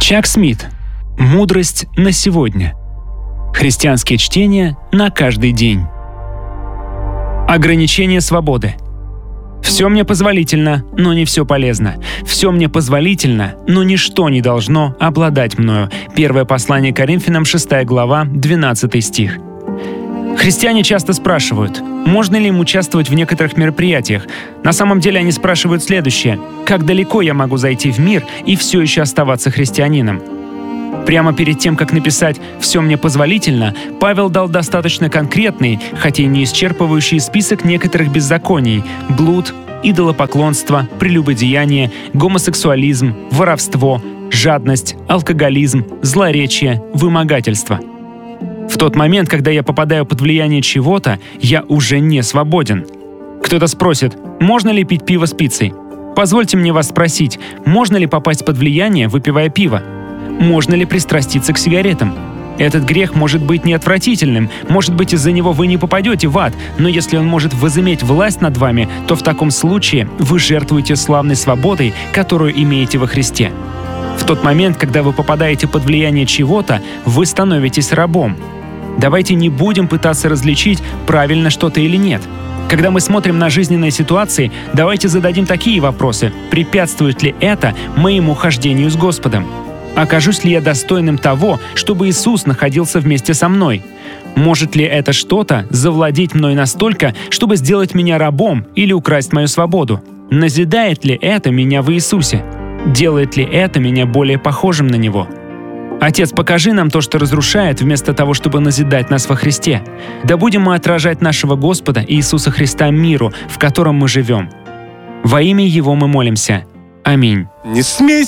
Чак Смит. Мудрость на сегодня. Христианские чтения на каждый день. Ограничение свободы. Все мне позволительно, но не все полезно. Все мне позволительно, но ничто не должно обладать мною. Первое послание Коринфянам, 6 глава, 12 стих. Христиане часто спрашивают, можно ли им участвовать в некоторых мероприятиях. На самом деле они спрашивают следующее: как далеко я могу зайти в мир и все еще оставаться христианином? Прямо перед тем, как написать «все мне позволительно», Павел дал достаточно конкретный, хотя и не исчерпывающий список некоторых беззаконий – блуд, идолопоклонство, прелюбодеяние, гомосексуализм, воровство, жадность, алкоголизм, злоречие, вымогательство. В тот момент, когда я попадаю под влияние чего-то, я уже не свободен. Кто-то спросит, можно ли пить пиво с пиццей? Позвольте мне вас спросить, можно ли попасть под влияние, выпивая пиво? Можно ли пристраститься к сигаретам? Этот грех может быть не отвратительным, может быть, из-за него вы не попадете в ад, но если он может возыметь власть над вами, то в таком случае вы жертвуете славной свободой, которую имеете во Христе. В тот момент, когда вы попадаете под влияние чего-то, вы становитесь рабом. Давайте не будем пытаться различить, правильно что-то или нет. Когда мы смотрим на жизненные ситуации, давайте зададим такие вопросы: препятствует ли это моему хождению с Господом? Окажусь ли я достойным того, чтобы Иисус находился вместе со мной? Может ли это что-то завладеть мной настолько, чтобы сделать меня рабом или украсть мою свободу? Назидает ли это меня в Иисусе? Делает ли это меня более похожим на Него? Отец, покажи нам то, что разрушает, вместо того, чтобы назидать нас во Христе. Да будем мы отражать нашего Господа Иисуса Христа миру, в котором мы живем. Во имя Его мы молимся. Аминь. Не смейся!